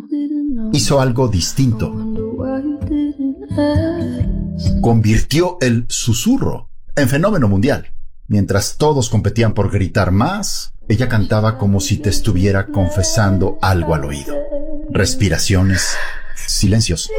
hizo algo distinto. Convirtió el susurro en fenómeno mundial. Mientras todos competían por gritar más, ella cantaba como si te estuviera confesando algo al oído. Respiraciones, silencios.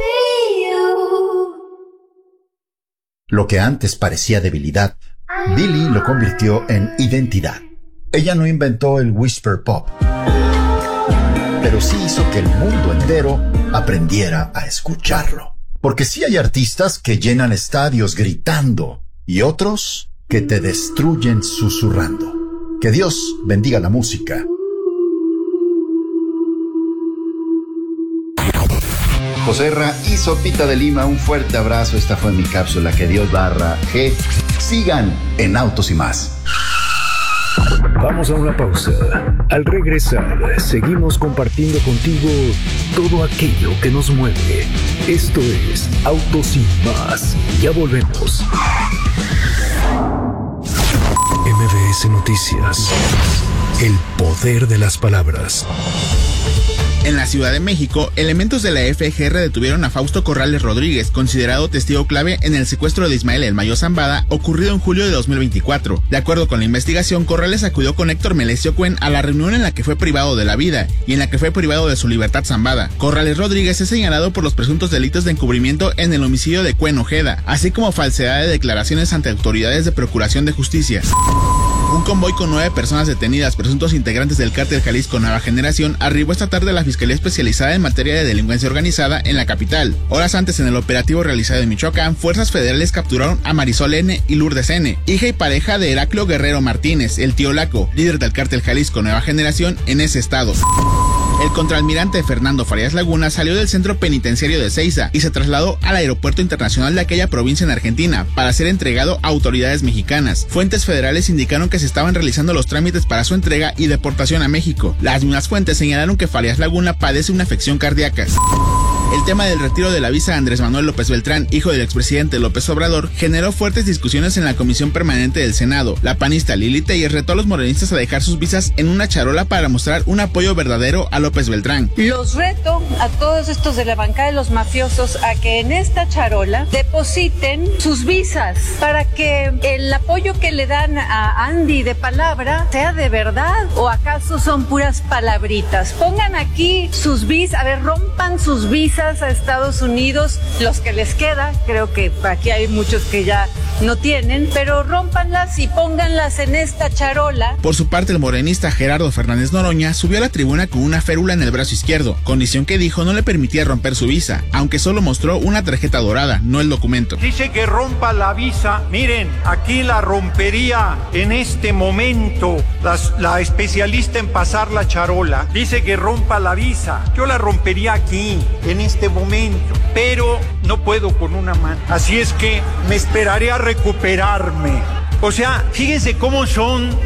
Lo que antes parecía debilidad, Billie lo convirtió en identidad. Ella no inventó el whisper pop, pero sí hizo que el mundo entero aprendiera a escucharlo. Porque sí hay artistas que llenan estadios gritando y otros que te destruyen susurrando. Que Dios bendiga la música. Joserra y Sopita de Lima, un fuerte abrazo. Esta fue mi cápsula. Que Dios /G. Sigan en Autos y Más. Vamos a una pausa. Al regresar, seguimos compartiendo contigo todo aquello que nos mueve. Esto es Autos y Más. Ya volvemos. MBS Noticias. El poder de las palabras. En la Ciudad de México, elementos de la FGR detuvieron a Fausto Corrales Rodríguez, considerado testigo clave en el secuestro de Ismael El Mayo Zambada, ocurrido en julio de 2024. De acuerdo con la investigación, Corrales acudió con Héctor Melesio Cuen a la reunión en la que fue privado de la vida y en la que fue privado de su libertad Zambada. Corrales Rodríguez es señalado por los presuntos delitos de encubrimiento en el homicidio de Cuen Ojeda, así como falsedad de declaraciones ante autoridades de procuración de justicia. Un convoy con 9 personas detenidas, presuntos integrantes del cártel Jalisco Nueva Generación, arribó esta tarde a la Fiscalía Especializada en Materia de Delincuencia Organizada en la capital. Horas antes, en el operativo realizado en Michoacán, fuerzas federales capturaron a Marisol N. y Lourdes N., hija y pareja de Heraclio Guerrero Martínez, el tío Laco, líder del cártel Jalisco Nueva Generación en ese estado. El contraalmirante Fernando Farías Laguna salió del centro penitenciario de Ezeiza y se trasladó al aeropuerto internacional de aquella provincia en Argentina para ser entregado a autoridades mexicanas. Fuentes federales indicaron que se estaban realizando los trámites para su entrega y deportación a México. Las mismas fuentes señalaron que Farías Laguna padece una afección cardíaca. El tema del retiro de la visa a Andrés Manuel López Beltrán, hijo del expresidente López Obrador, generó fuertes discusiones en la Comisión Permanente del Senado. La panista Lili Telles retó a los morenistas a dejar sus visas en una charola para mostrar un apoyo verdadero a López Beltrán. Los reto a todos estos de la bancada de los mafiosos a que en esta charola depositen sus visas para que el apoyo que le dan a Andy de palabra sea de verdad, o acaso son puras palabritas. Pongan aquí sus visas, a ver, rompan sus visas a Estados Unidos, los que les queda, creo que aquí hay muchos que ya no tienen, pero rómpanlas y pónganlas en esta charola. Por su parte, el morenista Gerardo Fernández Noroña subió a la tribuna con una férula en el brazo izquierdo, condición que dijo no le permitía romper su visa, aunque solo mostró una tarjeta dorada, no el documento. Dice que rompa la visa. Miren, aquí la rompería en este momento la especialista en pasar la charola. Dice que rompa la visa. Yo la rompería aquí, en este momento, pero no puedo con una mano. Así es que me esperaré a recuperarme. O sea, fíjense cómo son